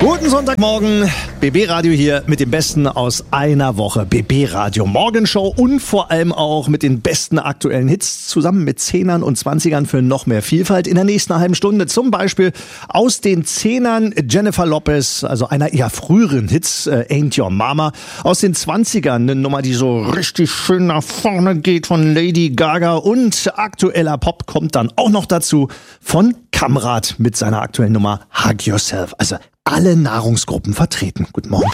Guten Sonntagmorgen, BB Radio hier mit dem Besten aus einer Woche. BB Radio Morgenshow und vor allem auch mit den besten aktuellen Hits zusammen mit Zehnern und Zwanzigern für noch mehr Vielfalt. In der nächsten halben Stunde zum Beispiel aus den Zehnern Jennifer Lopez, also einer ihrer früheren Hits, Ain't Your Mama. Aus den Zwanzigern eine Nummer, die so richtig schön nach vorne geht von Lady Gaga. Und aktueller Pop kommt dann auch noch dazu von Kamrat mit seiner aktuellen Nummer Hug Yourself. Also alle Nahrungsgruppen vertreten. Guten Morgen.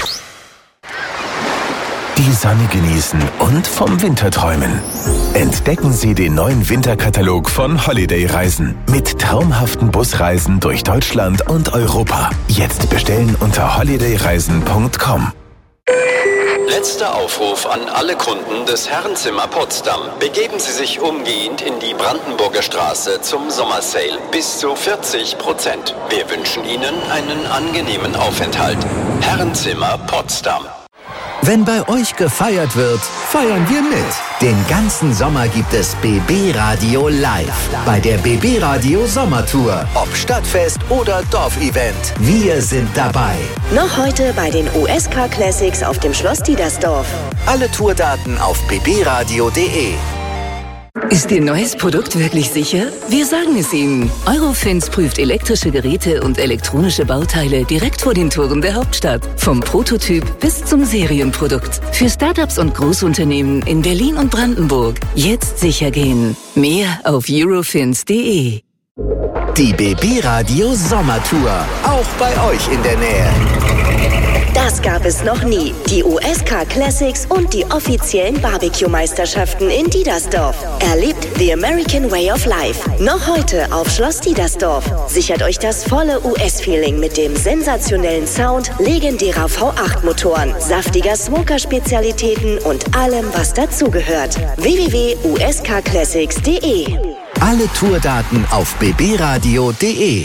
Die Sonne genießen und vom Winter träumen. Entdecken Sie den neuen Winterkatalog von Holiday Reisen mit traumhaften Busreisen durch Deutschland und Europa. Jetzt bestellen unter holidayreisen.com. Letzter Aufruf an alle Kunden des Herrenzimmer Potsdam. Begeben Sie sich umgehend in die Brandenburger Straße zum Sommersale. Bis zu 40%. Wir wünschen Ihnen einen angenehmen Aufenthalt. Herrenzimmer Potsdam. Wenn bei euch gefeiert wird, feiern wir mit. Den ganzen Sommer gibt es BB Radio live bei der BB Radio Sommertour. Ob Stadtfest oder Dorfevent, wir sind dabei. Noch heute bei den USK Classics auf dem Schloss Diedersdorf. Alle Tourdaten auf bbradio.de. Ist Ihr neues Produkt wirklich sicher? Wir sagen es Ihnen. Eurofins prüft elektrische Geräte und elektronische Bauteile direkt vor den Toren der Hauptstadt. Vom Prototyp bis zum Serienprodukt. Für Startups und Großunternehmen in Berlin und Brandenburg. Jetzt sicher gehen. Mehr auf eurofins.de. Die BB Radio Sommertour. Auch bei euch in der Nähe. Das gab es noch nie. Die USK Classics und die offiziellen Barbecue-Meisterschaften in Diedersdorf. Erlebt the American Way of Life. Noch heute auf Schloss Diedersdorf. Sichert euch das volle US-Feeling mit dem sensationellen Sound, legendärer V8-Motoren, saftiger Smoker-Spezialitäten und allem, was dazugehört. www.uskclassics.de. Alle Tourdaten auf bbradio.de.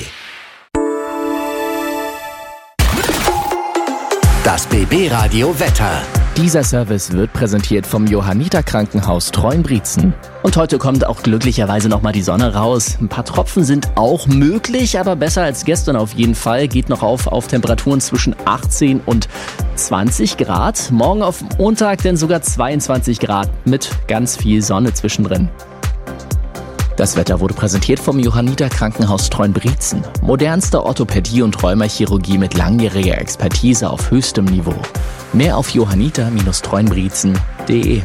Das BB Radio Wetter. Dieser Service wird präsentiert vom Johanniter Krankenhaus Treuenbrietzen. Und heute kommt auch glücklicherweise nochmal die Sonne raus. Ein paar Tropfen sind auch möglich, aber besser als gestern auf jeden Fall. Geht noch auf Temperaturen zwischen 18 und 20 Grad. Morgen auf Montag dann sogar 22 Grad mit ganz viel Sonne zwischendrin. Das Wetter wurde präsentiert vom Johanniter Krankenhaus Treuenbrietzen. Modernste Orthopädie und Rheumachirurgie mit langjähriger Expertise auf höchstem Niveau. Mehr auf johanniter-treuenbrietzen.de.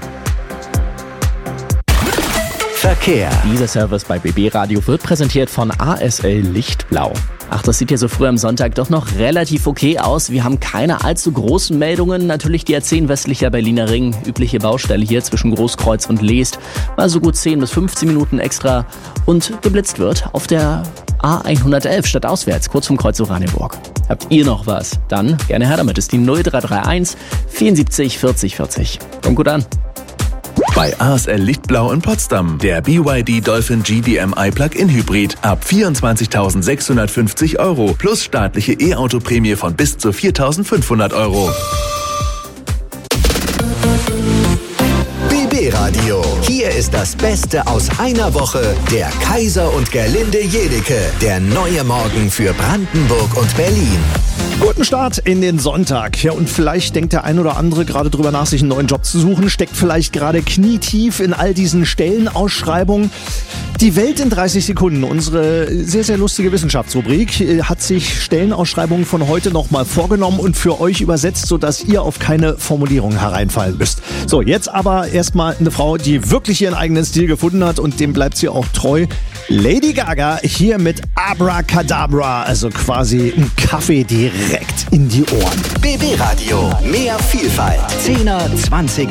Verkehr. Dieser Service bei BB Radio wird präsentiert von ASL Lichtblau. Ach, das sieht ja so früh am Sonntag doch noch relativ okay aus. Wir haben keine allzu großen Meldungen. Natürlich die A10 westlicher Berliner Ring. Übliche Baustelle hier zwischen Großkreuz und Leest. Mal so gut 10 bis 15 Minuten extra. Und geblitzt wird auf der A111 stadtauswärts, kurz vom Kreuz Oranienburg. Habt ihr noch was? Dann gerne her damit. Ist die 0331 74 40 40. Kommt gut an. Bei ASL Lichtblau in Potsdam. Der BYD Dolphin GDMI Plug-in Hybrid ab 24.650 € plus staatliche E-Auto-Prämie von bis zu 4.500 €. BB Radio. Hier ist das Beste aus einer Woche. Der Kaiser und Gerlinde Jedecke. Der neue Morgen für Brandenburg und Berlin. Guten Start in den Sonntag. Ja, und vielleicht denkt der ein oder andere gerade drüber nach, sich einen neuen Job zu suchen, steckt vielleicht gerade knietief in all diesen Stellenausschreibungen. Die Welt in 30 Sekunden, unsere sehr, sehr lustige Wissenschaftsrubrik, hat sich Stellenausschreibungen von heute nochmal vorgenommen und für euch übersetzt, sodass ihr auf keine Formulierung hereinfallen müsst. So, jetzt aber erstmal eine Frau, die wirklich ihren eigenen Stil gefunden hat und dem bleibt sie auch treu. Lady Gaga hier mit Abracadabra, also quasi ein Kaffee direkt in die Ohren. BB Radio, mehr Vielfalt. 10er, 20er